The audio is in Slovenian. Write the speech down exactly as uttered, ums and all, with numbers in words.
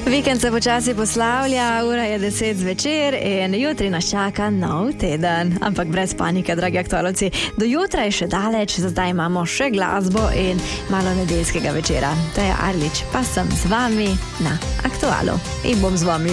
Vikend se počasi poslavlja, ura je deset zvečer in jutri nas čaka nov teden. Ampak brez panike, dragi aktualovci. Do jutra je še daleč, za zdaj imamo še glasbo in malo nedeljskega večera. To je Arlič, pa sem z vami na Aktualu. In bom z vami